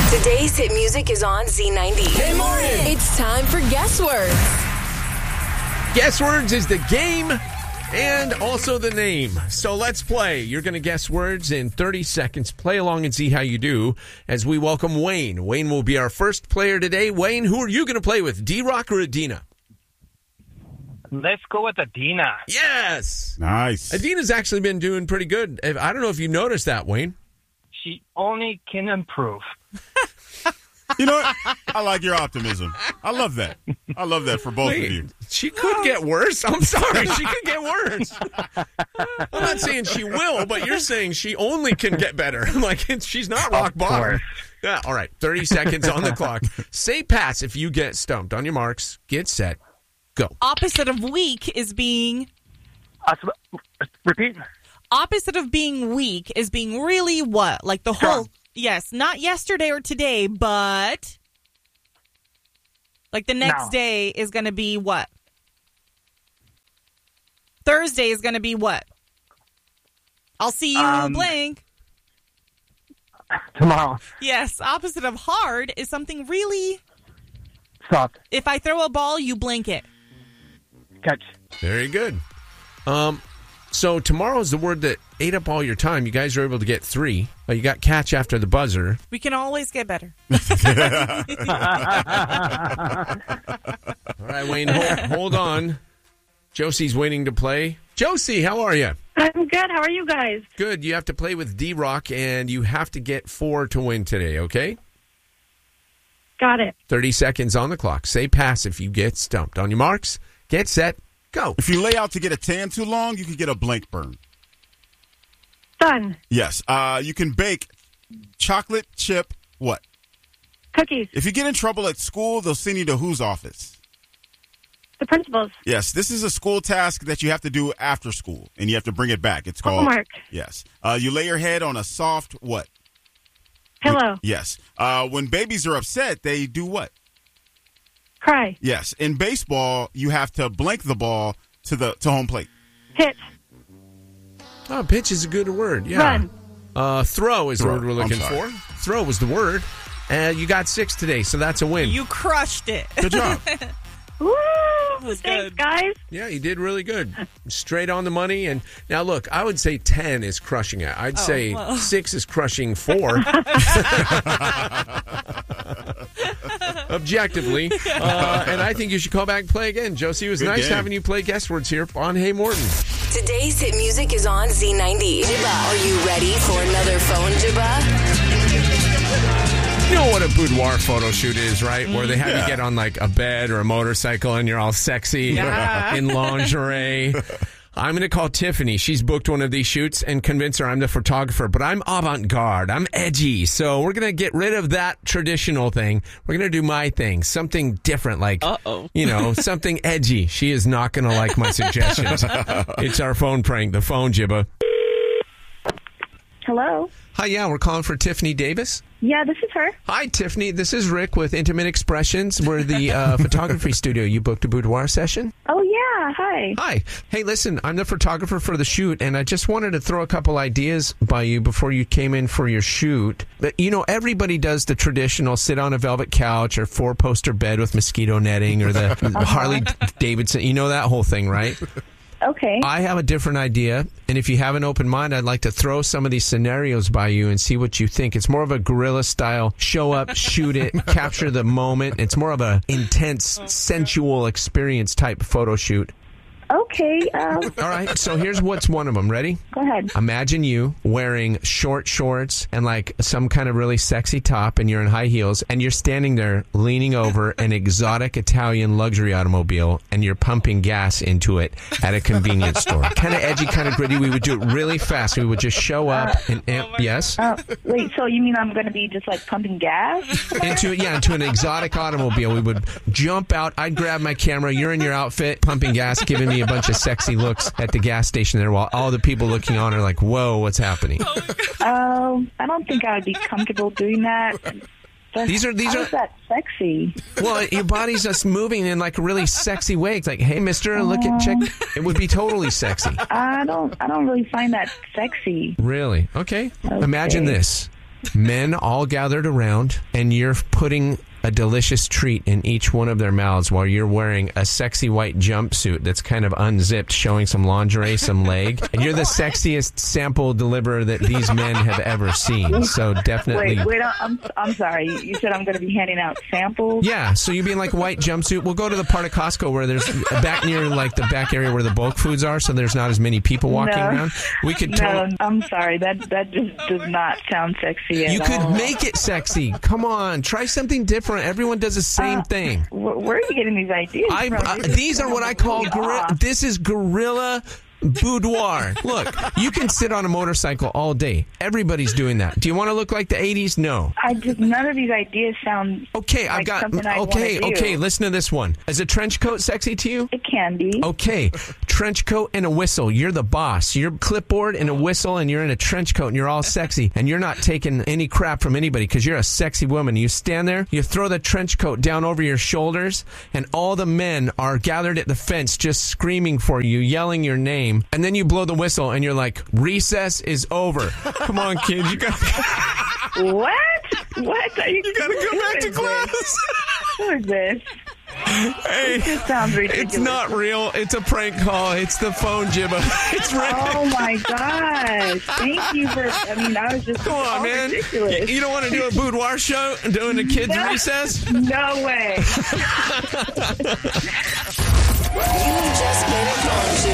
Today's hit music is on Z90. Hey, morning. It's time for Guess Words. Guess Words is the game and also the name. So let's play. You're going to guess words in 30 seconds. Play along and see how you do as we welcome Wayne. Wayne will be our first player today. Wayne, who are you going to play with, D-Rock or Adina? Let's go with Adina. Yes. Nice. Adina's actually been doing pretty good. I don't know if you noticed that, Wayne. She only can improve. You know what? I like your optimism. I love that. I love that for both of you. She could get worse. I'm sorry. She could get worse. I'm not saying she will, but you're saying she only can get better. Like, she's not rock bottom. Yeah, all right. 30 seconds on the clock. Say pass if you get stumped. On your marks, get set, go. Opposite of weak is being... Repeat. Opposite of being weak is being really what? Like the whole... Yes, not yesterday or today, but... Like the next day is going to be what? Thursday is going to be what? I'll see you blank. Tomorrow. Yes, opposite of hard is something really... Soft. If I throw a ball, you blank it. Catch. Very good. So tomorrow is the word that ate up all your time. You guys are able to get 3. You got catch after the buzzer. We can always get better. All right, Wayne, hold on. Josie's waiting to play. Josie, how are you? I'm good. How are you guys? Good. You have to play with D-Rock, and you have to get 4 to win today, okay? Got it. 30 seconds on the clock. Say pass if you get stumped. On your marks, get set, go. If you lay out to get a tan too long, you can get a blank burn. Done. Yes. You can bake chocolate chip what? Cookies. If you get in trouble at school, they'll send you to whose office? The principals. Yes. This is a school task that you have to do after school, and you have to bring it back. It's called... Homework. Yes. You lay your head on a soft what? Pillow. Yes. When babies are upset, they do what? Cry. Yes. In baseball, you have to blank the ball to home plate. Hit. Oh, pitch is a good word. Yeah. Run. Throw is the word we're looking sorry. for. Throw was the word. You got 6 today, so that's a win. You crushed it. Good job. Woo! was Thanks, good. guys. Yeah, you did really good. Straight on the money. And now, look, I would say 10 is crushing it. I'd say 6 is crushing 4. Objectively. And I think you should call back and play again. Josie, it was nice having you play guest words here on Hey Morton. Today's hit music is on Z90. Jibba, are you ready for another phone Jibba? You know what a boudoir photo shoot is, right? Where they have you get on like a bed or a motorcycle and you're all sexy in lingerie. I'm going to call Tiffany. She's booked one of these shoots and convince her I'm the photographer. But I'm avant-garde. I'm edgy. So we're going to get rid of that traditional thing. We're going to do my thing. Something different, like, something edgy. She is not going to like my suggestions. It's our phone prank, the phone Jibba. Hello? Hi, yeah, we're calling for Tiffany Davis. Yeah, this is her. Hi, Tiffany. This is Rick with Intimate Expressions. We're the photography studio. You booked a boudoir session? Oh, yeah. Hi. Hi. Hey, listen, I'm the photographer for the shoot, and I just wanted to throw a couple ideas by you before you came in for your shoot. But, everybody does the traditional sit on a velvet couch or 4-poster bed with mosquito netting or the Harley Davidson. You know that whole thing, right? Okay. I have a different idea, and if you have an open mind, I'd like to throw some of these scenarios by you and see what you think. It's more of a guerrilla style, show up, shoot it, capture the moment. It's more of a intense, sensual experience type photo shoot. Okay. All right, so here's what's one of them. Ready? Go ahead. Imagine you wearing short shorts and like some kind of really sexy top, and you're in high heels, and you're standing there leaning over an exotic Italian luxury automobile, and you're pumping gas into it at a convenience store. Kind of edgy, kind of gritty. We would do it really fast. We would just show up and yes? Wait, so you mean I'm going to be just like pumping gas? Into an exotic automobile. We would jump out. I'd grab my camera. You're in your outfit, pumping gas, giving me a bunch of sexy looks at the gas station there while all the people looking on are like, whoa, what's happening? I don't think I would be comfortable doing that. These are How is that sexy? Well, your body's just moving in like a really sexy way. It's like, hey, mister, look at check. It would be totally sexy. I don't really find that sexy. Really? Okay. Imagine this. Men all gathered around, and you're putting a delicious treat in each one of their mouths while you're wearing a sexy white jumpsuit that's kind of unzipped, showing some lingerie, some leg. And you're the sexiest sample deliverer that these men have ever seen. So definitely. Wait, I'm sorry. You said I'm going to be handing out samples? Yeah, so you'd be in like a white jumpsuit. We'll go to the part of Costco where there's back near like the back area where the bulk foods are, so there's not as many people walking around. We could No, I'm sorry. That just does not sound sexy at all. You could make it sexy. Come on, try something different. Everyone does the same thing. Where are you getting these ideas from? These are what I call this is guerrilla boudoir. Look, you can sit on a motorcycle all day. Everybody's doing that. Do you want to look like the 80s? No. None of these ideas sound okay. Okay. Listen to this one. Is a trench coat sexy to you? It can be. Okay. Trench coat and a whistle. You're the boss. You're clipboard and a whistle, and you're in a trench coat, and you're all sexy, and you're not taking any crap from anybody because you're a sexy woman. You stand there, you throw the trench coat down over your shoulders, and all the men are gathered at the fence just screaming for you, yelling your name. And then you blow the whistle and you're like, recess is over. Come on, kids. You got What? You gotta go back to class. Who is this? Hey, This sounds ridiculous. it's not real. It's a prank call. It's the phone, Jibba. It's real. Oh my gosh. Thank you for, I was just Come on, man. ridiculous. You don't want to do a boudoir show doing the kids' recess? No way. You just made a phone,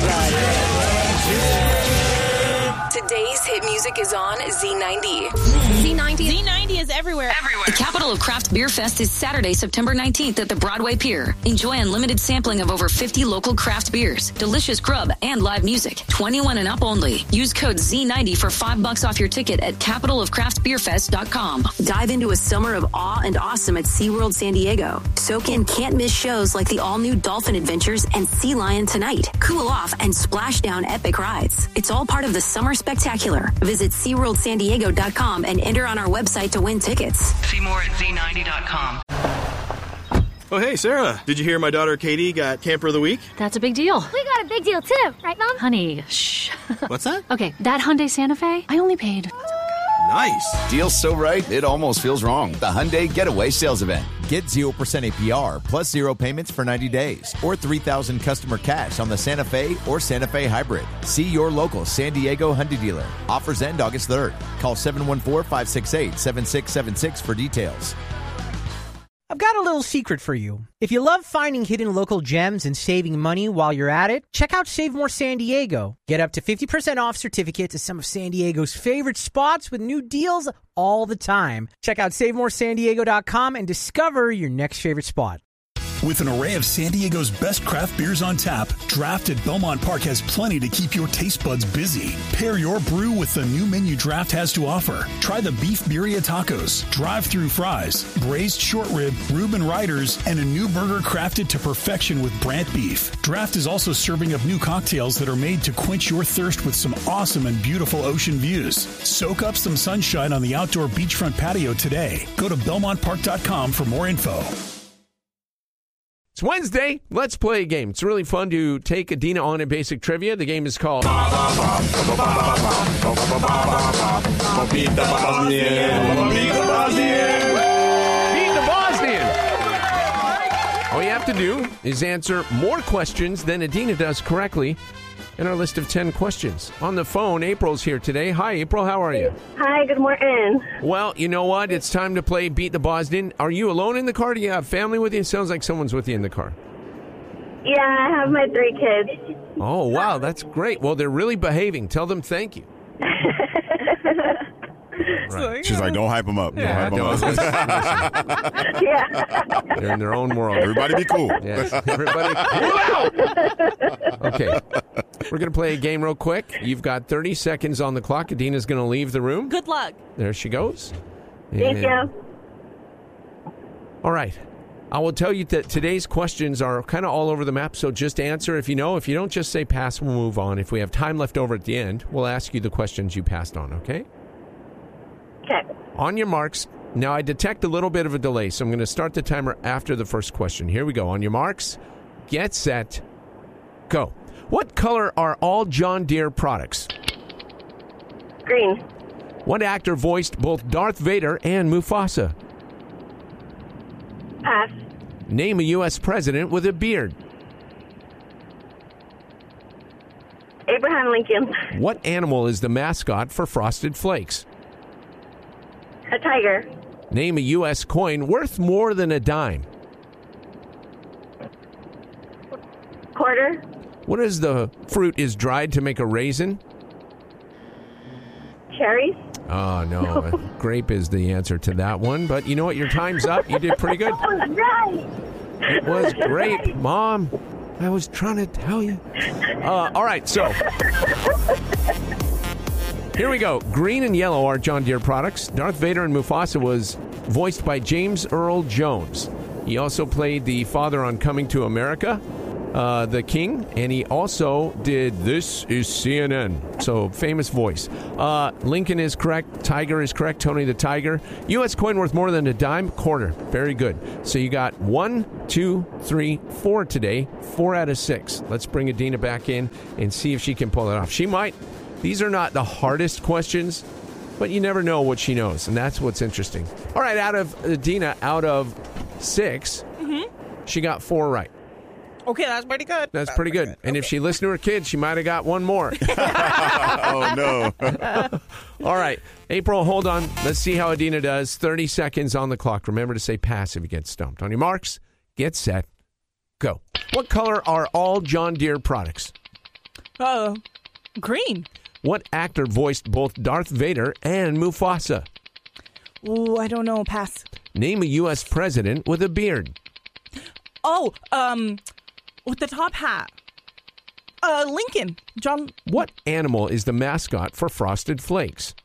Jibba. Today's hit music is on Z90. Z90 is everywhere. The Capital of Craft Beer Fest is Saturday, September 19th at the Broadway Pier. Enjoy unlimited sampling of over 50 local craft beers, delicious grub, and live music. 21 and up only. Use code Z90 for $5 off your ticket at capitalofcraftbeerfest.com. Dive into a summer of awe and awesome at SeaWorld San Diego. Soak in can't-miss shows like the all-new Dolphin Adventures and Sea Lion Tonight. Cool off and splash down epic rides. It's all part of the Summer Spectacular. Visit SeaWorldSanDiego.com and enter on our website to win tickets. See more at Z90.com. Oh, hey, Sarah. Did you hear my daughter Katie got Camper of the Week? That's a big deal. We got a big deal, too. Right, Mom? Honey, shh. What's that? Okay, that Hyundai Santa Fe, I only paid... Nice. Deal's so right, it almost feels wrong. The Hyundai Getaway Sales Event. Get 0% APR plus 0 payments for 90 days or $3,000 customer cash on the Santa Fe or Santa Fe Hybrid. See your local San Diego Hyundai dealer. Offers end August 3rd. Call 714-568-7676 for details. I've got a little secret for you. If you love finding hidden local gems and saving money while you're at it, check out Save More San Diego. Get up to 50% off certificates to some of San Diego's favorite spots with new deals all the time. Check out SaveMoreSanDiego.com and discover your next favorite spot. With an array of San Diego's best craft beers on tap, Draft at Belmont Park has plenty to keep your taste buds busy. Pair your brew with the new menu Draft has to offer. Try the beef birria tacos, drive-through fries, braised short rib, Reuben Riders, and a new burger crafted to perfection with Brandt beef. Draft is also serving up new cocktails that are made to quench your thirst with some awesome and beautiful ocean views. Soak up some sunshine on the outdoor beachfront patio today. Go to BelmontPark.com for more info. It's Wednesday. Let's play a game. It's really fun to take Adina on in basic trivia. The game is called Beat the Bosnian. Beat the Bosnian. All you have to do is answer more questions than Adina does correctly in our list of 10 questions. On the phone, April's here today. Hi, April. How are you? Hi, good morning. Well, you know what? It's time to play Beat the Bosnian. Are you alone in the car? Do you have family with you? It sounds like someone's with you in the car. Yeah, I have my 3 kids. Oh, wow. That's great. Well, they're really behaving. Tell them thank you. Right. She's like, don't hype them up. Yeah, don't hype them up. Yeah. They're in their own world. Everybody be cool. Yes. Everybody cool out. Okay. We're going to play a game real quick. You've got 30 seconds on the clock. Adina's going to leave the room. Good luck. There she goes. Thank you. All right. I will tell you that today's questions are kind of all over the map, so just answer if you know. If you don't, just say pass, we'll move on. If we have time left over at the end, we'll ask you the questions you passed on, okay? Okay. On your marks. Now, I detect a little bit of a delay, so I'm going to start the timer after the first question. Here we go. On your marks, get set, go. What color are all John Deere products? Green. What actor voiced both Darth Vader and Mufasa? Pass. Name a U.S. president with a beard. Abraham Lincoln. What animal is the mascot for Frosted Flakes? A tiger. Name a U.S. coin worth more than a dime. Quarter. What is the fruit is dried to make a raisin? Cherries. Oh, no. Grape is the answer to that one. But you know what? Your time's up. You did pretty good. That was right. It was great, Mom. I was trying to tell you. All right, so here we go. Green and yellow are John Deere products. Darth Vader and Mufasa was voiced by James Earl Jones. He also played the father on Coming to America, the king, and he also did This is CNN. So, famous voice. Lincoln is correct. Tiger is correct. Tony the Tiger. U.S. coin worth more than a dime. Quarter. Very good. So, you got 1, 2, 3, 4 today. 4 out of 6. Let's bring Adina back in and see if she can pull it off. She might. These are not the hardest questions, but you never know what she knows, and that's what's interesting. All right, out of 6, she got 4 right. Okay, that's pretty good. That's pretty good. And if she listened to her kid, she might have got one more. Oh, no. All right. April, hold on. Let's see how Adina does. 30 seconds on the clock. Remember to say pass if you get stumped. On your marks, get set, go. What color are all John Deere products? Green. What actor voiced both Darth Vader and Mufasa? Ooh, I don't know. Pass. Name a U.S. president with a beard. Oh, with the top hat. Lincoln. John. What animal is the mascot for Frosted Flakes?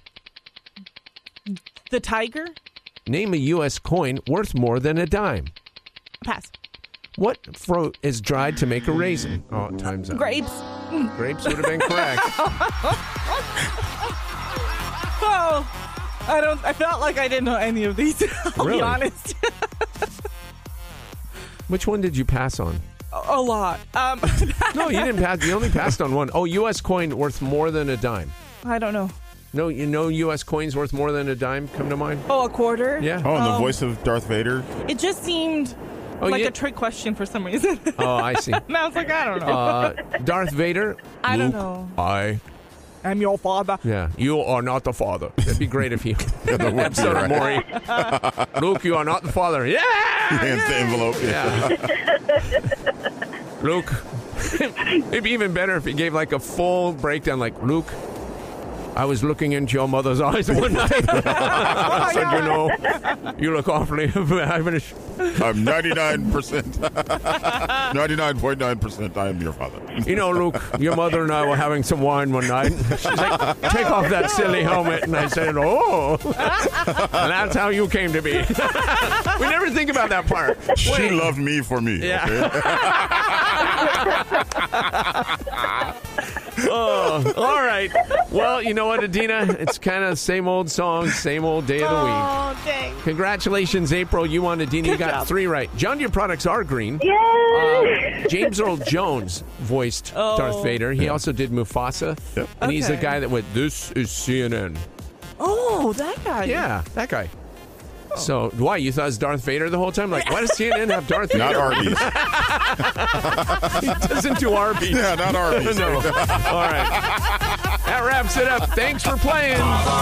The tiger. Name a U.S. coin worth more than a dime. Pass. What fruit is dried to make a raisin? Oh, time's up. Grapes. Grapes would have been correct. Oh, I felt like I didn't know any of these. I'll Really? be honest. Which one did you pass on? A lot. No, you didn't pass. You only passed on one. Oh, U.S. coin worth more than a dime. I don't know. No, you know U.S. coins worth more than a dime come to mind? Oh, a quarter? Yeah. Oh, and the voice of Darth Vader? It just seemed like a trick question for some reason. Oh, I see. And I was like, I don't know. Darth Vader? I don't Luke, know. I'm your father. Yeah, you are not the father. It'd be great if he episode of Maury. Luke, you are not the father. Yeah! Hands the envelope. Yeah. Luke. It'd be even better if he gave like a full breakdown like, Luke, I was looking into your mother's eyes one night. I said, you know, you look awfully... I'm 99%. 99.9% I am your father. You know, Luke, your mother and I were having some wine one night. She's like, take off that silly helmet. And I said, oh. And that's how you came to be. We never think about that part. She loved me for me. Yeah. Okay? Oh, all right. Well, you know what, Adina? It's kind of same old song, same old day of the week. Oh, dang. Congratulations, April. You won, Adina. You got 3 right. John Deere products are green. Yay! James Earl Jones voiced Darth Vader. He also did Mufasa. Yep. And he's the Okay. guy that went, this is CNN. Oh, that guy. Yeah, that guy. So, why? You thought it was Darth Vader the whole time? Like, why does CNN have Darth Vader? Not Arby's. He doesn't do Arby's. Yeah, not Arby's. No. All right. That wraps it up. Thanks for playing.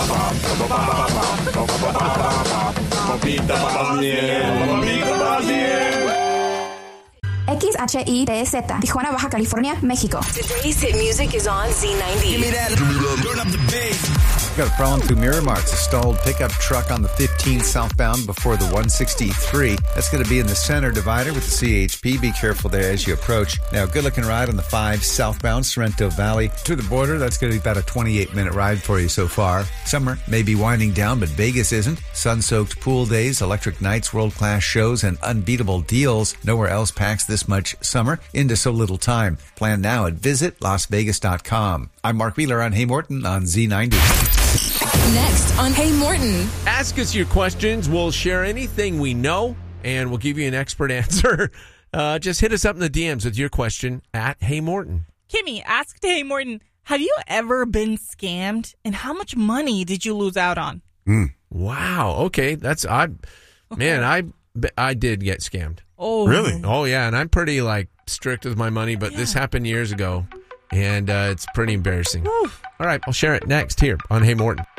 XHITZ, Tijuana, Baja California, México. Today's hit music is on Z90. Give me that. Turn up the bass. Got a problem through Miramark's. A stalled pickup truck on the 15 southbound before the 163. That's going to be in the center divider with the CHP. Be careful there as you approach. Now, good looking ride on the 5 southbound Sorrento Valley to the border. That's going to be about a 28-minute ride for you so far. Summer may be winding down, but Vegas isn't. Sun-soaked pool days, electric nights, world-class shows, and unbeatable deals. Nowhere else packs this much summer into so little time. Plan now at visitlasvegas.com. I'm Mark Wheeler on Hey Morton on Z90. Next on Hey Morton. Ask us your questions. We'll share anything we know, and we'll give you an expert answer. Just hit us up in the DMs with your question at Hey Morton. Kimmy asked Hey Morton, Have you ever been scammed? And how much money did you lose out on? Wow. Okay. I did get scammed. Oh. Really? Oh, yeah. And I'm pretty, strict with my money, but this happened years ago, and it's pretty embarrassing. All right. I'll share it next here on Hey Morton.